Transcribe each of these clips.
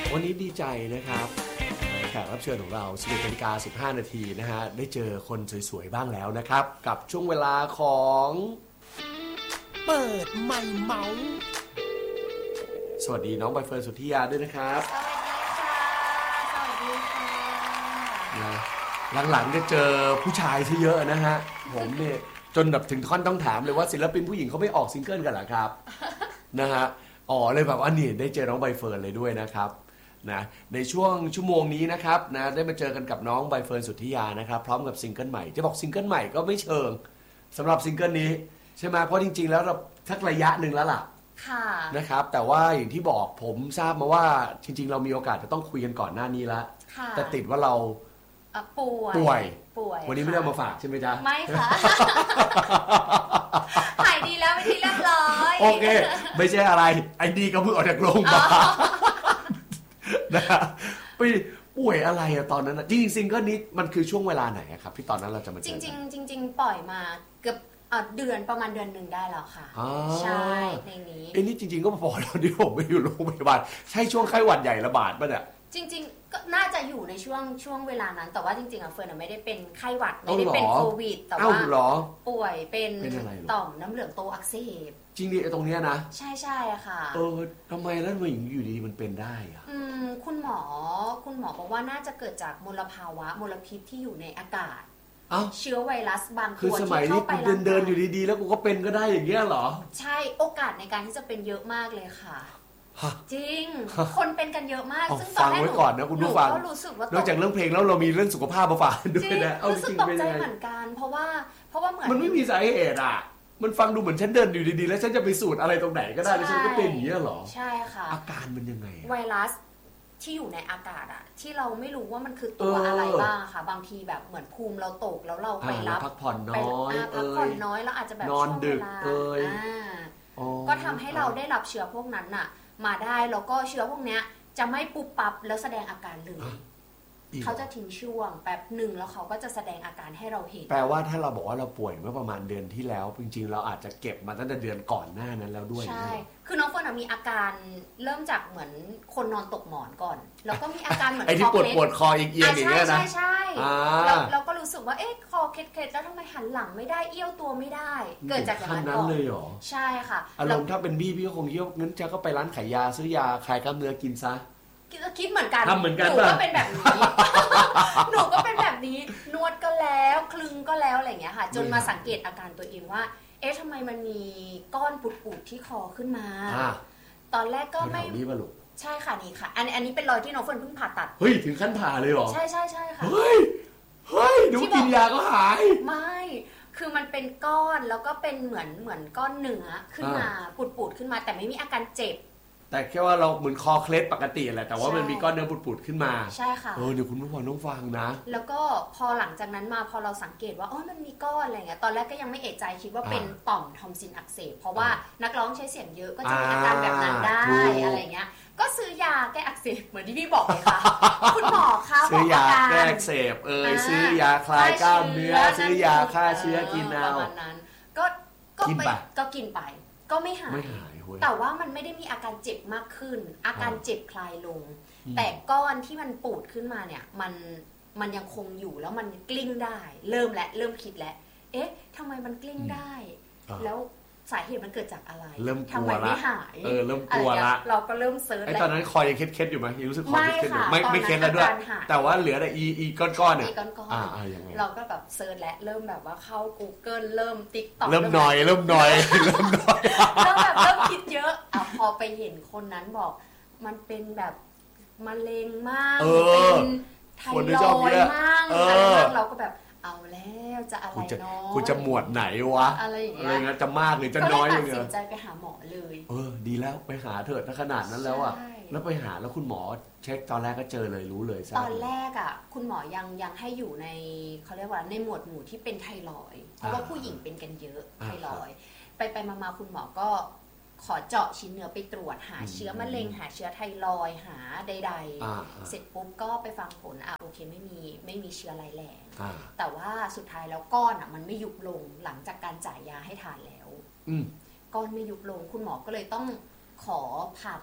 วันนี้ดีใจนะครับแขกรับเชิญของเรา 11:15 น.นะฮะได้เจอคนสวยๆบ้างแล้วนะครับกับช่วงเวลาของเปิดไมค์เมาส์สวัสดีน้องใบเฟิร์นสุทธิยาด้วยนะครับสวัสดีค่ะนะหลังๆจะเจอผู้ชายซะเยอะนะฮะผมเนี่ยจนแบบถึงขั้นต้องถามเลยว่าศิลปินผู้หญิงเขาไม่ออกซิงเกิลกันเหรอครับนะฮะเลยแบบว่านี่ได้เจอน้องใบเฟิร์นเลยด้วยนะครับนะในช่วงชั่วโมงนี้นะครับนะได้มาเจอกันกับน้องใบเฟิร์นสุทธิยานะครับพร้อมกับซิงเกิลใหม่จะบอกซิงเกิลใหม่ก็ไม่เชิงสำหรับซิงเกิลนี้ใช่ไหมเพราะจริงๆแล้วเราสักระยะหนึ่งแล้วล่ะนะครับแต่ว่าอย่างที่บอกผมทราบมาว่าจริงๆเรามีโอกาสจะต้องคุยกันก่อนหน้านี้แล้วแต่ติดว่าเราป่วยวันนี้ไม่ได้มาฝากใช่ไหมจ๊ะไม่ค่ะหายดีแล้วไปที่เรียบร้อยโอเคไม่ใช่อะไรไอ้ดีก็เพิ่งออกจากโรงพยาบาลนะไปป่วยอะไรอะตอนนั้นจริงๆซิงเกิลนี้มันคือช่วงเวลาไหนครับที่ตอนนั้นเราจะมาเจอจริงปล่อยมาเกือบเดือนประมาณเดือนหนึ่งได้แล้วค่ะใช่ในนี้นี่จริงๆก็พอแล้วที่ผมไปอยู่โรงพยาบาลใช่ช่วงไข้หวัดใหญ่ระบาดป่ะเนี่ยจริงๆก็น่าจะอยู่ในช่วงเวลานั้นแต่ว่าจริงๆเฟิร์นไม่ได้เป็นไข้หวัดไม่ได้เป็นโควิดแต่ว่าป่วยเป็นต่อมน้ำเหลืองโตอักเสบจริงดิตรงเนี้ยนะใช่ค่ะทำไมแล้วมันอยู่ดีมันเป็นได้อะคุณหมอบอกว่าน่าจะเกิดจากมลภาวะมลพิษที่อยู่ในอากาศเชื้อไวรัสบางตัวที่เข้าไปเดินอยู่ดีๆแล้วกูก็เป็นก็ได้อย่างเงี้ยเหรอใช่โอกาสในการที่จะเป็นเยอะมากเลยค่ะจริงคนเป็นกันเยอะมากซึ่งตอนแรกหนูก็รู้สึกว่านอกจากเรื่องเพลงแล้วเรามีเรื่องสุขภาพมาฝากด้วยนะรู้สึกตกใจเหมือนกันเพราะว่าเหมือนมันไม่มีสาเหตุอ่ะมันฟังดูเหมือนฉันเดินอยู่ดีๆแล้วฉันจะไปสูดอะไรตรงไหนก็ได้แล้วฉันก็เป็นอย่างนี้เหรอใช่ค่ะอาการมันยังไงไวรัสที่อยู่ในอากาศอ่ะที่เราไม่รู้ว่ามันคือตัวอะไรบ้างค่ะบางทีแบบเหมือนภูมิเราตกแล้วเราไปรับพักผ่อนน้อยพักผ่อนน้อยแล้วอาจจะแบบนอนดึกก็ทำให้เราได้รับเชื้อพวกนั้นน่ะมาได้แล้วก็เชื้อพวกเนี้ยจะไม่ปุ๊บปั๊บแล้วแสดงอาการเลยเขาจะทิ้งช่วงแป๊บหนึ่งแล้วเขาก็จะแสดงอาการให้เราเห็นแปลว่าถ้าเราบอกว่าเราป่วยเมื่อประมาณเดือนที่แล้วจริงๆเราอาจจะเก็บมาตั้งแต่เดือนก่อนหน้านั้นแล้วด้วยใช่คือน้องเฟิร์นมีอาการเริ่มจากเหมือนคนนอนตกหมอนก่อนแล้วก็มีอาการเหมือนไอ้ที่ปวดคออีกเอียงอย่างเงี้ยนะใช่เราก็รู้สึกว่าคอเคล็ดๆแล้วทำไมหันหลังไม่ได้เอี้ยวตัวไม่ได้เกิดจากอย่างนั้นก่อนเลยเหรอใช่ค่ะอารมณ์ถ้าเป็นพี่ก็คงคิดว่างั้นจะก็ไปร้านขายยาซื้อยาคลายกล้ามเนื้อกินซะคิดเหมือนกันหนูก็เป็นแบบนี้หนูก็เป็นแบบนี้นวดก็แล้วคลึงก็แล้วอะไรอย่างเงี้ยค่ะจนมาสังเกตอาการตัวเองว่าทำไมมันมีก้อนปุดๆที่คอขึ้นมาตอนแรกก็ไม่นี่ป่ะลูกใช่ค่ะนี่ค่ะอันนี้เป็นรอยที่น้องเฟิร์นเพิ่งผ่าตัดเฮ้ยถึงขั้นผ่าเลยเหรอใช่ค่ะเฮ้ยดูกินยาก็หายไม่คือมันเป็นก้อนแล้วก็เป็นเหมือนก้อนเนื้อขึ้นมาปุดๆขึ้นมาแต่ไม่มีอาการเจ็บแต่แค่ว่าเราเหมือนคอเคล็ดปกติแหละแต่ว่ามันมีก้อนเนื้อปุดๆขึ้นมาใช่ค่ะเดี๋ยวคุณผู้ฟังต้องฟังนะแล้วก็พอหลังจากนั้นมาพอเราสังเกตว่ามันมีก้อนอะไรเงี้ยตอนแรกก็ยังไม่เอะใจคิดว่าเป็นต่อมทอมซินอักเสบเพราะว่านักร้องใช้เสียงเยอะก็จะมีอาการแบบนั้นได้อะไรเงี้ยก็ซื้อยาแก้อักเสบเหมือนที่พี่บอกเลยค่ะคุณหมอคะซื้อยาแก้อักเสบซื้อยาคลายกล้ามเนื้อซื้อยาฆ่าเชื้อกินเอาประมาณนั้นก็กินไปก็ไม่หายแต่ว่ามันไม่ได้มีอาการเจ็บมากขึ้นอาการเจ็บคลายลงแต่ก้อนที่มันปูดขึ้นมาเนี่ยมันยังคงอยู่แล้วมันกลิ้งได้เริ่มคิดแล้วทำไมมันกลิ้งได้แล้วสาเหตุมันเกิดจากอะไรทำไมไม่หายเริ่มกลัวละเราก็เริ่มเซิร์ชตอนนั้นคอยังเคล็ดอยู่ไหมยังรู้สึกคอเคล็ดอยู่ไม่เคล็ดแล้วด้วยแต่ว่าเหลือแต่อีก้อนเนี่ยเราก็แบบเซิร์ชและเริ่มแบบว่าเข้า Google เริ่ม TikTok เริ่มหน่อยเริ่มคิดเยอะพอไปเห็นคนนั้นบอกมันเป็นแบบมะเร็งมากเป็นไทรอยด์มากเราก็แบบเอาแล้วจะอะไรเนาะคุณจะหมวดไหนวะอะไรอย่างเงี้ยจะมากหรือจะน้อยอย่างเงี้ยก็เลยตัดสินใจไปหาหมอเลยดีแล้วไปหาเถิดถ้าขนาดนั้นแล้วอ่ะแล้วไปหาแล้วคุณหมอเช็คตอนแรกก็เจอเลยรู้เลยตอนแรกอ่ะคุณหมอยังให้อยู่ในเขาเรียกว่าในหมวดหมู่ที่เป็นไทรอยด์เพราะว่าผู้หญิงเป็นกันเยอะไทรอยด์ไปมาคุณหมอก็ขอเจาะชิ้นเนื้อไปตรวจหาเชื้อมะเร็งหาเชื้อไทรอยด์หาใดๆเสร็จปุ๊บก็ไปฟังผลโอเคไม่มีเชื้อร้ายแรงแต่ว่าสุดท้ายแล้วก้อนมันไม่ยุบลงหลังจากการจ่ายยาให้ทานแล้วก้อนไม่ยุบลงคุณหมอก็เลยต้องขอผ่าตัด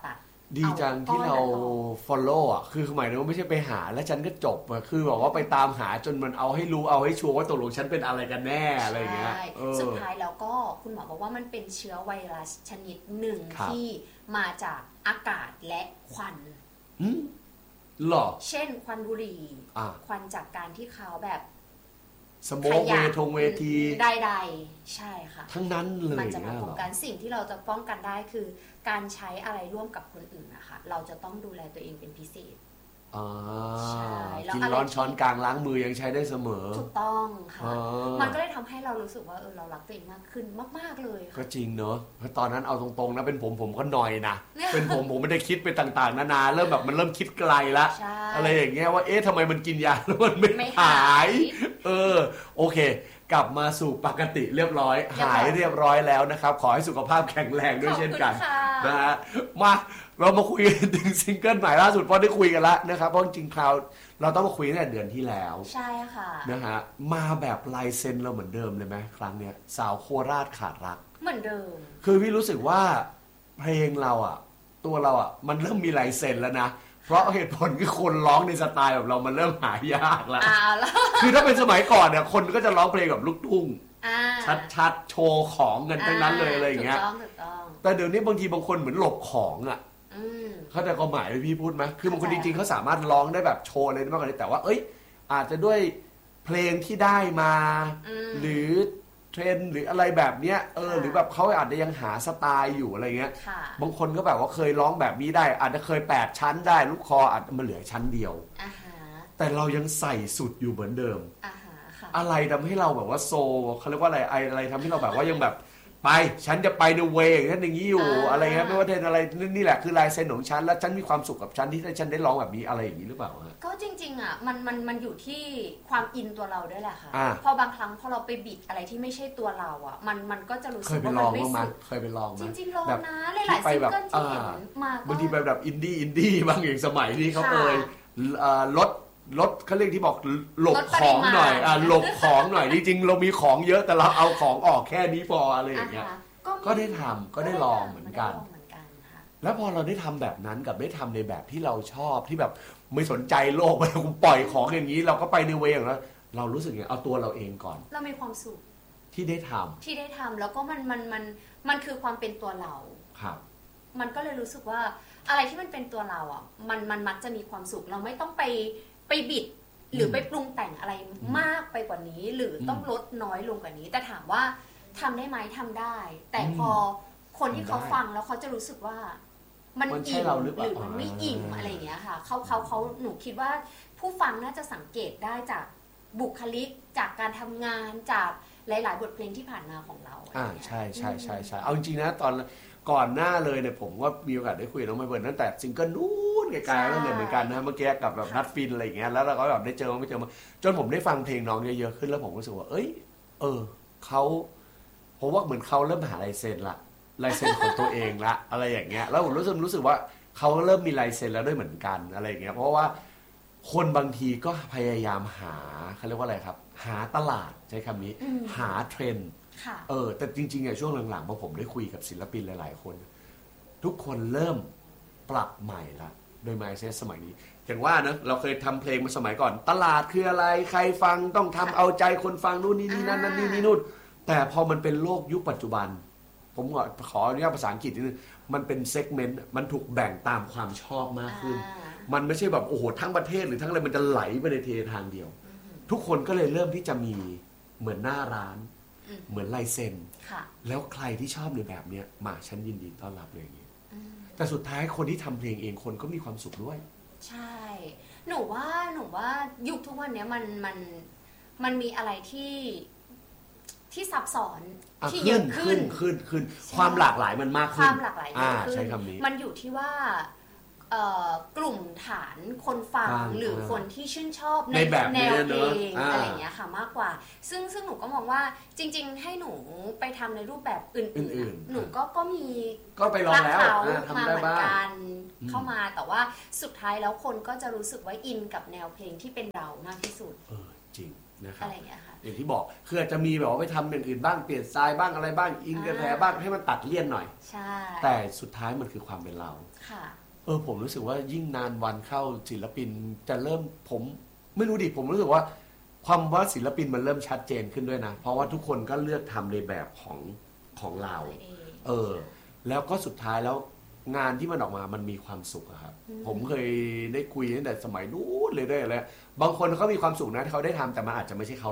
ดีจังที่เรา follow อ่ะคือหมายถึงว่าไม่ใช่ไปหาแล้วฉันก็จบอ่ะคือบอกว่าไปตามหาจนมันเอาให้รู้เอาให้ชัวร์ว่าตกลงฉันเป็นอะไรกันแน่อะไรอย่างเงี้ยสุดท้ายแล้วก็คุณหมอบอกว่ามันเป็นเชื้อไวรัสชนิดหนึ่งที่มาจากอากาศและควันหรอเช่นควันบุหรี่ควันจากการที่เขาแบบสโมกเวทีใดๆใช่ค่ะทั้งนั้นเลยมันจะมาป้องกันสิ่งที่เราจะป้องกันได้คือการใช้อะไรร่วมกับคนอื่นนะคะเราจะต้องดูแลตัวเองเป็นพิเศษกินร้อนช้อนกลางล้างมือยังใช้ได้เสมอถูกต้องค่ะมันก็เลยทำให้เรารู้สึกว่าเรารักตัวเองมากขึ้นมากๆเลยก็จริงเนอะเพราะตอนนั้นเอาตรงๆนะเป็นผมก็หน่อยนะเป็นผมไม่ได้คิดไปต่างๆนานาเริ่มแบบมันเริ่มคิดไกลละอะไรอย่างเงี้ยว่าทำไมมันกินยาแล้วมันไม่หายโอเคกลับมาสู่ปกติเรียบร้อยหายเรียบร้อยแล้วนะครับขอให้สุขภาพแข็งแรงด้วยเช่นกันนะฮะมาเรามาคุยถึงซิงเกิลใหม่ล่าสุดเพราะได้คุยกันแล้วนะครับเพราะจริงๆคราวเราต้องมาคุยตั้งแต่เดือนที่แล้วใช่ค่ะนะฮะมาแบบลายเซ็นเราเหมือนเดิมเลยไหมครั้งเนี้ยสาวโคราชขาดรักเหมือนเดิมคือพี่รู้สึกว่าเพลงเราอ่ะตัวเราอ่ะมันเริ่มมีลายเซ็นแล้วนะเพราะเหตุผลคือคนร้องในสไตล์แบบเรามันเริ่มหายากแล้วคือถ้าเป็นสมัยก่อนเนี่ยคนก็จะร้องเพลงแบบลูกทุ่งชัดๆโชว์ของกันทั้งนั้นเลยอะไรอย่างเงี้ยแต่เดี๋ยวนี้บางทีบางคนเหมือนหลบของอ่ะเขาแต่ความหมายพี่พูดไหมคือบางคนจริงๆเขาสามารถร้องได้แบบโชว์อะไรได้มากกว่านี้แต่ว่าอาจจะด้วยเพลงที่ได้มาหรือเทรนหรืออะไรแบบเนี้ยหรือแบบเขาอาจจะยังหาสไตล์อยู่อะไรเงี้ยบางคนก็แบบว่าเคยร้องแบบนี้ได้อาจจะเคย8ชั้นได้ลูกคออาจจะมาเหลือชั้นเดียวแต่เรายังใส่สุดอยู่เหมือนเดิมอะไรทำให้เราแบบว่าโซเขาเรียกว่าอะไรทำให้เราแบบว่ายังแบบไปฉันจะไปในเวย์อย่างนั้นอย่างนี้อยู่อะไรเงี้ยไม่ว่าเทรนอะไรนี่แหละคือลายเซ็นของฉันแล้วฉันมีความสุขกับฉันที่ฉันได้ร้องแบบนี้อะไรอย่างนี้หรือเปล่าก็จริงๆอ่ะมันอยู่ที่ความอินตัวเราด้วยแหละค่ะพอบางครั้งพอเราไปบิดอะไรที่ไม่ใช่ตัวเราอ่ะมันก็จะรู้สึกว่ามันไม่สุดเคยไปลองจริงๆลองนะหลายๆซิงเกิลที่เห็นมาบางทีไปแบบอินดี้บางอย่างสมัยนี้เขาลดเขาเรียกที่บอกหลบของหน่อยหลบของหน่อยจริงๆเรามีของเยอะแต่เราเอาของออกแค่นี้พออะไรอย่างเงี้ยก็ได้ทำก็ได้ลองเหมือนกันแล้วพอเราได้ทำแบบนั้นกับได้ทำในแบบที่เราชอบที่แบบไม่สนใจโลกไปปล่อยของอย่างนี้เราก็ไปในเวย์ของเรารู้สึกไงเอาตัวเราเองก่อนเรามีความสุขที่ได้ทำแล้วก็มันคือความเป็นตัวเราครับมันก็เลยรู้สึกว่าอะไรที่มันเป็นตัวเราอ่ะมันมักจะมีความสุขเราไม่ต้องไปบิดหรือไปปรุงแต่งอะไรมากไปกว่านี้หรือต้องลดน้อยลงกว่านี้แต่ถามว่าทำได้ไหมทำได้แต่พอคนที่เขาฟังแล้วเขาจะรู้สึกว่ามันอิ่มหรือมันไม่อิ่มอะไรอย่างเงี้ยค่ะเขาหนูคิดว่าผู้ฟังน่าจะสังเกตได้จากบุคลิกจากการทำงานจากหลายๆบทเพลงที่ผ่านมาของเราใช่เอาจริงๆนะตอนก่อนหน้าเลยเนี่ยผมก็มีโอกาสได้คุยกับน้องไมเบิร์นตั้งแต่ซิงเกิลนู้นไกลๆแล้วเลยเหมือนกันนะเมื่อกี้กับแบบนัดฟินอะไรอย่างเงี้ยแล้วเราก็แบบได้เจอไม่เจอมาจนผมได้ฟังเพลงน้องเยอะๆขึ้นแล้วผมรู้สึกว่าเขาผมว่าเหมือนเขาเริ่มหาลายเซ็นละลายเซ็นของตัวเองละอะไรอย่างเงี้ยแล้วผมรู้สึกว่าเขาเริ่มมีลายเซ็นแล้วด้วยเหมือนกันอะไรอย่างเงี้ยเพราะว่าคนบางทีก็พยายามหาเขาเรียกว่าอะไรครับหาตลาดใช้คำนี้หาเทรนด์แต่จริงๆช่วงหลังๆพอผมได้คุยกับศิลปินหลายๆคนทุกคนเริ่มปรับใหม่ละโดย mindset สมัยนี้อย่างว่านะเราเคยทำเพลงมาสมัยก่อนตลาดคืออะไรใครฟังต้องทำเอาใจคนฟังนู่นนี่นั่นนี่นู่นแต่พอมันเป็นโลกยุคปัจจุบันผมขออนุญาตภาษาอังกฤษนิดนึงมันเป็นเซกเมนต์มันถูกแบ่งตามความชอบมากขึ้นมันไม่ใช่แบบโอ้โหทั้งประเทศหรือทั้งอะไรมันจะไหลไปในทางเดียวทุกคนก็เลยเริ่มที่จะมีเหมือนหน้าร้านเหมือนลายเซ็นแล้วใครที่ชอบในแบบเนี้ยมาฉันยินดีต้อนรับเลยอย่างนี้แต่สุดท้ายคนที่ทำเพลงเองคนก็มีความสุขด้วยใช่หนูว่ายุคทุกวันนี้มันมีอะไรที่ซับซ้อนที่เยอะขึ้นความหลากหลายมันมากขึ้นความหลากหลายเยอะขึ้นใช้คำนี้มันอยู่ที่ว่ากลุ่มฐานคนฟังหรือคนที่ชื่นชอบในแนวเพลงอะไรอย่างเงี้ยค่ะมากกว่าซึ่งหนูก็มองว่าจริงๆให้หนูไปทำในรูปแบบอื่นๆหนูก็มีก็ไปลองแล้วมาเหมือนกันเข้ามาแต่ว่าสุดท้ายแล้วคนก็จะรู้สึกว่าอินกับแนวเพลงที่เป็นเรามากที่สุดจริงนะครับอะไรอย่างเงี้ยค่ะอย่างที่บอกคืออาจจะมีแบบว่าไปทำอย่างอื่นบ้างเปลี่ยนสไตล์บ้างอะไรบ้างอินกระแสบ้างให้มันตัดเลี่ยนหน่อยใช่แต่สุดท้ายมันคือความเป็นเราค่ะผมรู้สึกว่ายิ่งนานวันเข้าศิลปินจะเริ่มผมไม่รู้ดิผมรู้สึกว่าความว่าศิลปินมันเริ่มชัดเจนขึ้นด้วยนะเพราะว่าทุกคนก็เลือกทำในแบบของเราแล้วก็สุดท้ายแล้วงานที่มันออกมามันมีความสุขครับผมเคยได้คุยตั้งแต่สมัยนู้นเลยด้วยแล้วบางคนเขามีความสุขนะที่เขาได้ทำแต่มันอาจจะไม่ใช่เขา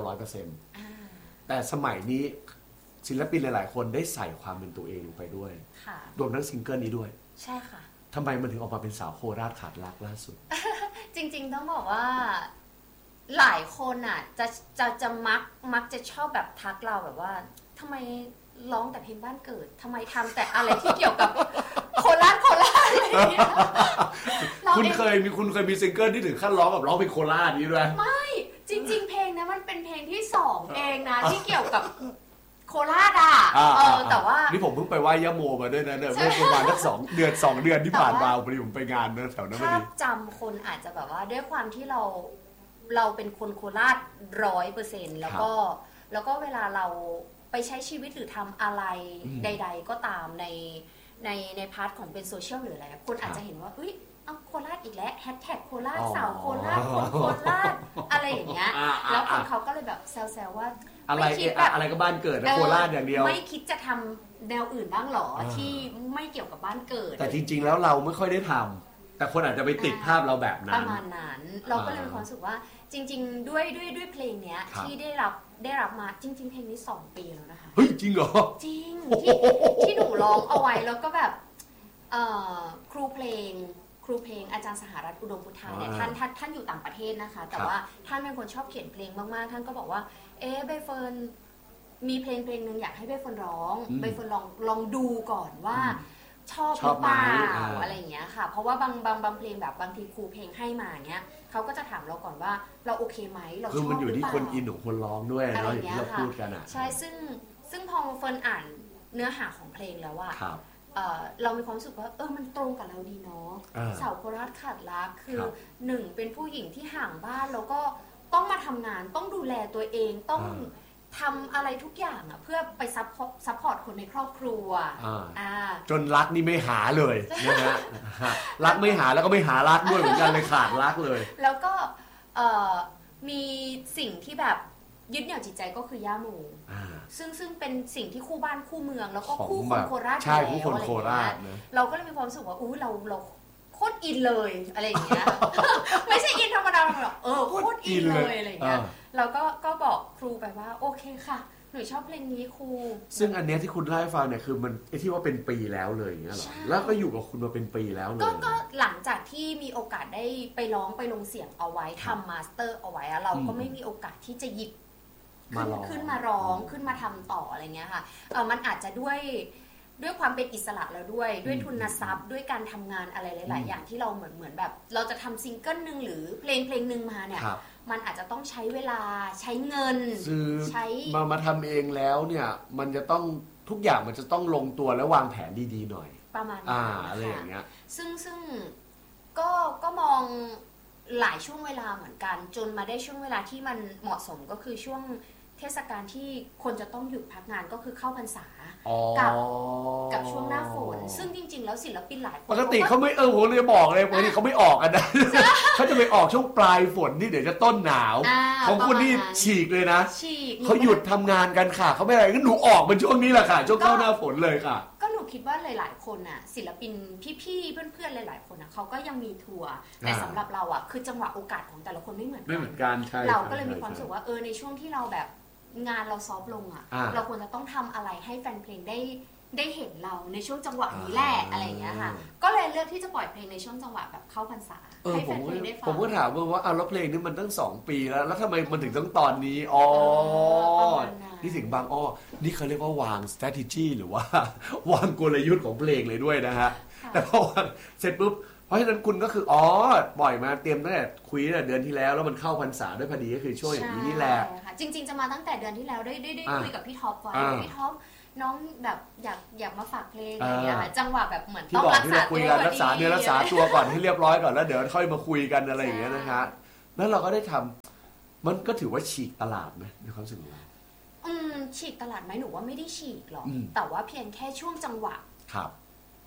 100%แต่สมัยนี้ศิลปินหลายๆคนได้ใส่ความเป็นตัวเองลงไปด้วยรวมทั้งซิงเกิลนี้ด้วยใช่ค่ะทำไมมันถึงออกมาเป็นสาวโคราชขาดรักล่าสุดจริงๆต้องบอกว่าหลายคนอ่ะจะมักจะชอบแบบทักเราแบบว่าทำไมร้องแต่เพลงบ้านเกิดทำไมทำแต่อะไรที่เกี่ยวกับโคราชอะไรอย่างเงี้ยคุณเคยมีซิงเกิลที่ถึงขั้นร้องแบบร้องเป็นโคราชนี้ด้วยไม่จริงๆเพลงนะมันเป็นเพลงที่2เองนะที่เกี่ยวกับโคราชอ่ะแต่ว่านี่ผมเพิ่งไปไหว้ย่าโมมาด้วยนะเมื่อประมาณสัก2 เดือนที่ผ่านมาผมไปงานแถวนั้นพอดีภาพจำคนอาจจะแบบว่าด้วยความที่เราเป็นคนโคราช100%แล้วก็เวลาเราไปใช้ชีวิตหรือทำอะไรใดๆก็ตามในพาร์ทของเป็นโซเชียลหรืออะไรคนอาจจะเห็นว่าอุ้ยเอาโคราชอีกแล้วแฮชแท็กโคราชสาวโคราชคนโคราชอะไรอย่างเงี้ยแล้วคนเขาก็เลยแบบแซวๆว่าอะไรก็บ้านเกิดโคราชอย่างเดียวไม่คิดจะทำแนวอื่นบ้างหรอที่ไม่เกี่ยวกับบ้านเกิดแต่จริงๆแล้วเราไม่ค่อยได้ทำแต่คนอาจจะไปติดภาพเราแบบนั้นประมาณนั้นเราก็เลยมีความรู้สึกว่าจริงๆด้วยเพลงเนี้ยที่ได้รับมาจริงๆเพลงนี้2 ปีแล้วนะคะเฮ้ยจริงเหรอจริงที่หนูร้องเอาไว้แล้วก็แบบครูเพลงอาจารย์สหรัฐอุดมพุทธาเนี่ยท่านอยู่ต่างประเทศนะคะแต่ว่าท่านเป็นคนชอบเขียนเพลงมากๆท่านก็บอกว่าใบเฟิร์นมีเพลงนึงอยากให้ใบเฟิร์นร้องใบเฟิร์นลองดูก่อนว่าชอบหรือเปล่าอะไรอย่างเงี้ยค่ะเพราะว่าบางเพลงแบบบางทีครูเพลงให้มาเงี้ยเขาก็จะถามเราก่อนว่าเราโอเคไหมเราชอบหรือเปล่าคือมันอยู่ที่คนอินของคนร้องด้วยเนาะอย่างที่เราพูดกันอ่ะใช่ซึ่งพอเฟิร์นอ่านเนื้อหาของเพลงแล้วว่าเรามีความรู้สึกว่ามันตรงกับเราดีเนาะสาวโคราชขาดรักคือ1เป็นผู้หญิงที่ห่างบ้านแล้วก็ต้องมาทำงานต้องดูแลตัวเองต้องทำอะไรทุกอย่างอ่ะเพื่อไปซัพพอร์ตคนในครอบครัวจนรักนี่ไม่หาเลยนะฮะรักไม่หาแล้วก็ไม่หารักด้วยเหมือนกันเลยขาดรักเลยแล้วก็มีสิ่งที่แบบยึดเหนี่ยวจิตใจก็คือย่าโมซึ่งเป็นสิ่งที่คู่บ้านคู่เมืองแล้วก็คู่คนโคราชใช่คู่คนโคราชเราก็เลยมีความรู้สึกว่าเราโคตรอินเลยอะไรอย่างเงี้ยไม่ใช่อินธรรมดาหรอกโคตรอินเลยอะไรอย่างเงี้ยเราก็บอกครูไปว่าโอเคค่ะหนูชอบเพลงนี้ครูซึ่งอันเนี้ยที่คุณเล่าให้ฟังเนี่ยคือมันที่ว่าเป็นปีแล้วเลยอย่างเงี้ยหรอแล้วก็อยู่กับคุณมาเป็นปีแล้วเลยก็หลังจากที่มีโอกาสได้ไปร้องไปลงเสียงเอาไว้ทำมาสเตอร์เอาไว้เราก็ไม่มีโอกาสที่จะหยิบขึ้นมาร้องขึ้นมาทำต่ออะไรเงี้ยค่ะมันอาจจะด้วยความเป็นอิสระแล้วด้วยทุนทรัพย์ด้วยการทำงานอะไรหลายๆอย่างที่เราเหมือนแบบเราจะทำซิงเกิลนึงหรือเพลงนึงมาเนี่ยมันอาจจะต้องใช้เวลาใช้เงินใช้มาทำเองแล้วเนี่ยมันจะต้องทุกอย่างมันจะต้องลงตัวและวางแผนดีๆหน่อยประมาณนั้นอะไรอย่างเงี้ยซึ่งก็มองหลายช่วงเวลาเหมือนกันจนมาได้ช่วงเวลาที่มันเหมาะสมก็คือช่วงเทศกาลที่คนจะต้องหยุดพักงานก็คือเข้าพรรษากับช่วงหน้าฝนซึ่งจริงๆแล้วศิลปินหลายคนปกติเขาไม่ผมเลยบอกเลยปกติเขาไม่ออกกันนะเขาจะไปออกช่วงปลายฝนนี่เดี๋ยวจะต้นหนาวของคุณนี่ฉีกเลยนะเขาหยุดทำงานกันค่ะเขาไม่อะไรงั้นหนูออกมันช่วงนี้แหละค่ะช่วงเข้าหน้าฝนเลยค่ะก็หนูคิดว่าหลายๆคนน่ะศิลปินพี่ๆเพื่อนๆหลายๆคนน่ะเขาก็ยังมีทัวร์แต่สำหรับเราอ่ะคือจังหวะโอกาสของแต่ละคนไม่เหมือนกันใช่เราก็เลยมีความรู้สึกว่าในช่วงที่เราแบบงานเราซอฟลงอ่ะเราควรจะต้องทำอะไรให้แฟนเพลงได้เห็นเราในช่วงจังหวะนี้แหละอะไรอย่างเงี้ยค่ะก็เลยเลือกที่จะปล่อยเพลงในช่วงจังหวะแบบเข้าพรรษาให้แฟนเพลงได้ฟังผมก็ถามว่าแล้วเพลงนี้มันตั้ง2 ปีแล้วทำไมมันถึงต้องตอนนี้นี่ถึงบางนี่เขาเรียกว่าวาง strategy หรือว่าวางกลยุทธ์ของเพลงเลยด้วยนะฮะแต่พอวางเสร็จปุ๊บเพราะฉะนั้นคุณก็คือปล่อยมาเตรียมตั้งแต่คุยตั้งแต่เดือนที่แล้วมันเข้าพรรษาด้วยพอดีก็คือช่วงอย่างนี้นี่แหละจริงๆจะมาตั้งแต่เดือนที่แล้วได้คุยกับพี่ท็อปไว้พี่ท็อปน้องแบบอยากมาฝากเพลงอะไรอย่างเงี้ยจังหวะแบบเหมือนต้องรักษาตัวรักษาเนื้อรักษาตัวก่อนให้เรียบร้อยก่อนแล้วเดี๋ยวค่อยมาคุยกันอะไรอย่างเงี้ยนะฮะแล้วเราก็ได้ทำมันก็ถือว่าฉีกตลาดไหมในความรู้สึกของเราฉีกตลาดไหมหนูว่าไม่ได้ฉีกหรอกแต่ว่าเพียงแค่ช่วงจังหวะ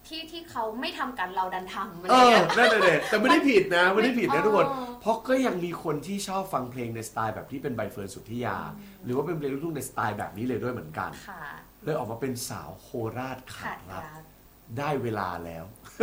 ที่เขาไม่ทำกันเราดันทำอะไรเออเงี้ยนั่นเลยแต่ไม่ได้ผิดนะไม่ได้ผิดนะทุกคนอ๋อเพราะก็ยังมีคนที่ชอบฟังเพลงในสไตล์แบบที่เป็นใบเฟิร์นสุทธิยา หรือว่าเป็นเพลงลูกทุ่งในสไตล์แบบนี้เลยด้วยเหมือนกันค่ะเลยออกมาเป็นสาวโคราชขาขาดดรักรักได้เวลาแล้ว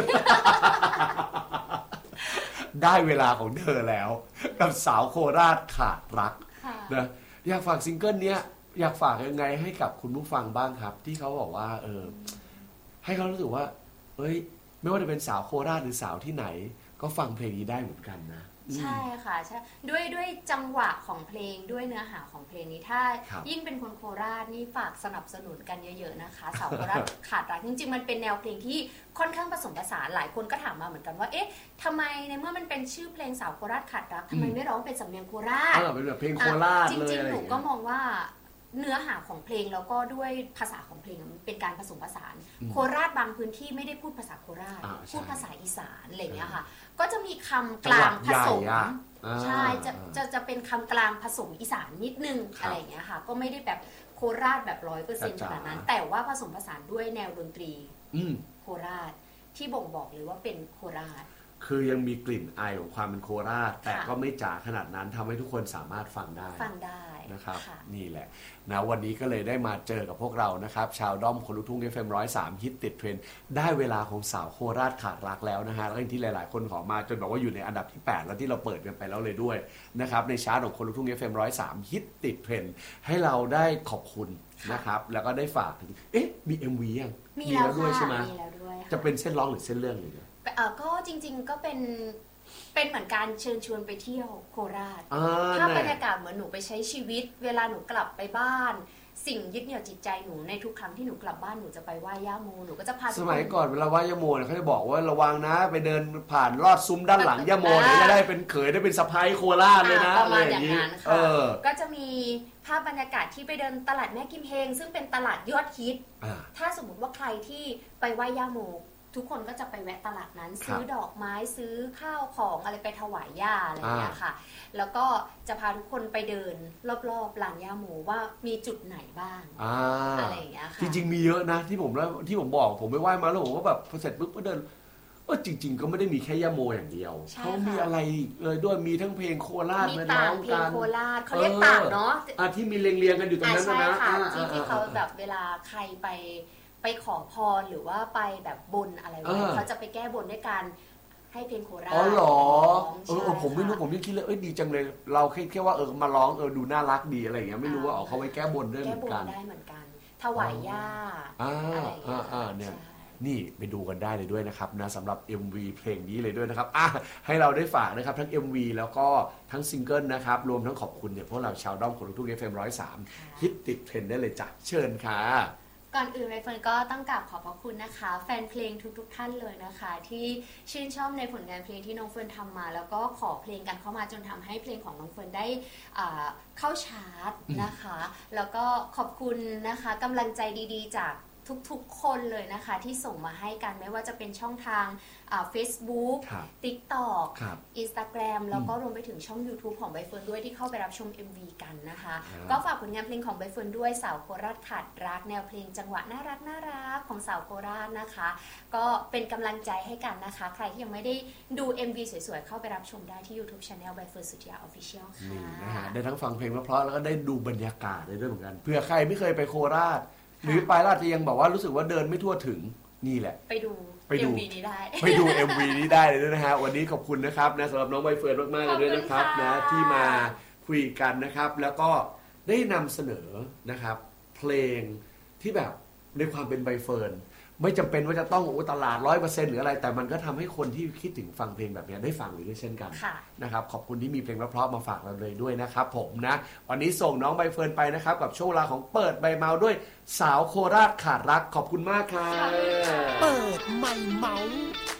ได้เวลาของเธอแล้ว กับสาวโคราชขาดรักค่ะนะอยากฝากซิงเกิลเนี้ยอยากฝากยังไงให้กับคุณผู้ฟังบ้างครับ ที่เขาบอกว่า ให้เขารู้สึกว่า เอ้ย ไม่ว่าจะเป็นสาวโคราชหรือสาวที่ไหน ก็ฟังเพลงนี้ได้เหมือนกันนะใช่ค่ะใช่ด้วยจังหวะของเพลงด้วยเนื้อหาของเพลงนี้ถ้าครับยิ่งเป็นคนโคราชนี่ฝากสนับสนุนกันเยอะๆนะคะสาวโคราช ขาดรักจริงๆมันเป็นแนวเพลงที่ค่อนข้างผสมผสานหลายคนก็ถามมาเหมือนกันว่าเอ๊ะทำไมในเมื่อมันเป็นชื่อเพลงสาวโคราชขาดรักทำไมไม่ร้องเป็นสำเนียงโคราชเป็นแบบเพลงโคราชจเลยริงอะไรๆ หอนูย่างก็เงี้ยมองว่าเนื้อหาของเพลงแล้วก็ด้วยภาษาของเพลงมันเป็นการผสมผสาน โคราชบางพื้นที่ไม่ได้พูดภาษาโคราช พูดภาษาอีสานอะไรอย่างเงี้ยค่ะ ก็จะมีคำกลางผสม ใช่จะเป็นคำกลางผสมอีสานนิดนึงอะไรอย่างเงี้ยค่ะ ก็ไม่ได้แบบโคราชแบบ100%ขนาดนั้น แต่ว่าผสมผสานด้วยแนวดนตรีโคราชที่บ่งบอกเลยว่าเป็นโคราชคือยังมีกลิ่นอายของความเป็นโคราช แต่ก็ไม่จ๋าขนาดนั้นทำให้ทุกคนสามารถฟังได้นะครับนี่แหละนะวันนี้ก็เลยได้มาเจอกับพวกเรานะครับชาวด้อมคนลุกทุ่ง FM 103ฮิตติดเทรนด์ได้เวลาของสาวโคราชขาดรักแล้วนะฮะแล้วที่หลายๆคนขอมาจนแบบว่าอยู่ในอันดับที่ 8 แล้วที่เราเปิดกันไปแล้วเลยด้วยนะครับในชาร์ตของคนลุกทุ่ง FM 103ฮิตติดเทรนด์ให้เราได้ขอบคุณนะครับแล้วก็ได้ฝากถึงมี MV ยังมีแล้วด้วยใช่ไหมมีแล้วด้วยจะเป็นเส้นร้องหรือเส้นเรื่องหรือก็จริงๆก็เป็นเหมือนการเชิญชวนไปเที่ยวโคราชถ้ถ้าบรรยากาศเหมือนหนูไปใช้ชีวิต เวลาหนูกลับไปบ้าน สิ่งยึดเหนี่ยวจิตใจหนูในทุกครั้งที่หนูกลับบ้านหนูจะไปไหว้ย่าโมหนูก็จะพาสมัยก่อนเวลาไหว้ย่าโมเนี่ยเขาจะบอกว่าระวังนะไปเดินผ่านลอดซุ้มด้านหลังย่าโมเนี่ยจะได้เป็นเขยได้เป็นสะพ้ายโคราชเลยนะประมาณอย่างนั้นค่ะก็จะมีภาพบรรยากาศที่ไปเดินตลาดแม่กิมเฮงซึ่งเป็นตลาดยอดฮิตถ้าสมมติว่าใครที่ไปไหว้ย่าโมทุกคนก็จะไปแวะตลาดนั้นซื้อดอกไม้ซื้อข้าวของอะไรไปถวายย่าอะไรอย่างเงี้ยค่ะแล้วก็จะพาทุกคนไปเดินรอบๆลานย่าโมว่ามีจุดไหนบ้างอะไรอย่างเงี้ยค่ะจริงๆมีเยอะนะที่ผมบอกผมไปไหว้มาแล้วผมก็แบบพอเสร็จปุ๊บก็เดินจริงๆก็ไม่ได้มีแค่ย่าโมอย่างเดียวเขามีอะไรเลยด้วยมีทั้งเพลงโคราชมาร้องกันโคราชเขาเรียกต่างเนาะที่มีเรียงๆกันอยู่ตรงนั้นนะที่เขาแบบเวลาใครไปขอพรหรือว่าไปแบบบนอะไรไว้เขาจะไปแก้บนด้วยการให้เพลงโคราชอ๋อเหรอผมไม่รู้ผมยังคิดเลยดีจังเลยเราแค่ว่ามาร้องดูน่ารักดีอะไรอย่างเงี้ยไม่รู้ว่าเขาไว้แก้บนด้วยเหมือนกันแก้บนได้เหมือนกันถวายย่าอะไรอย่างเงี้ยเนี่ยนี่ไปดูกันได้เลยด้วยนะครับนะสำหรับ MV เพลงนี้เลยด้วยนะครับให้เราได้ฝากนะครับทั้ง MV แล้วก็ทั้งซิงเกิลนะครับรวมทั้งขอบคุณเนี่ยพวกเราชาวด้อมคนลุกทุ่ง FM 103ฮิตติดเทรนด์ได้เลยจ้ะเชิญค่ะก่อนอื่นใบเฟิร์นก็ต้องกราบขอบพระคุณนะคะแฟนเพลงทุกท่านเลยนะคะที่ชื่นชอบในผลงานเพลงที่น้องเฟิร์นทำมาแล้วก็ขอเพลงกันเข้ามาจนทำให้เพลงของน้องเฟิร์นได้เข้าชาร์ตนะคะแล้วก็ขอบคุณนะคะกำลังใจดีๆจากทุกๆคนเลยนะคะที่ส่งมาให้กันไม่ว่าจะเป็นช่องทาง Facebook TikTok Instagram แล้วก็รวมไปถึงช่อง YouTube ของใบเฟิร์นด้วยที่เข้าไปรับชม MV กันนะคะก็ฝากผลงานเพลงของใบเฟิร์นด้วยสาวโคราชขาดรักแนวเพลงจังหวะน่ารักของสาวโคราชนะคะก็เป็นกำลังใจให้กันนะคะใครที่ยังไม่ได้ดู MV สวยๆเข้าไปรับชมได้ที่ YouTube Channel ใบเฟิร์นสุทธิยา Official ค่ะนี่นะฮะได้ทั้งฟังเพลงเพราะๆแล้วก็ได้ดูบรรยากาศได้ด้วยเหมือนกันเผื่อใครไม่เคยไปโคราชหรือไปราชจะยังบอกว่ารู้สึกว่าเดินไม่ทั่วถึงนี่แหละไปดู MV นี้ได้ไปดู MV นี้ได้เลยด้วยนะฮะวันนี้ขอบคุณนะครับนะสำหรับน้องใบเฟิร์นมากๆเลยด้วยนะครับนะที่มาคุยกันนะครับแล้วก็ได้นำเสนอนะครับเพลงที่แบบในความเป็นใบเฟิร์นไม่จำเป็นว่าจะต้องตลาด 100% หรืออะไรแต่มันก็ทำให้คนที่คิดถึงฟังเพลงแบบนี้ได้ฟังอยู่ด้วยเช่นกันนะครับขอบคุณที่มีเพลงเพราะๆมาฝากเราเลยด้วยนะครับผมนะวันนี้ส่งน้องใบเฟิร์นไปนะครับกับช่วงเวลาของเปิดใบเมาด้วยสาวโคราชขาดรักขอบคุณมากครับเปิดใหม่เมา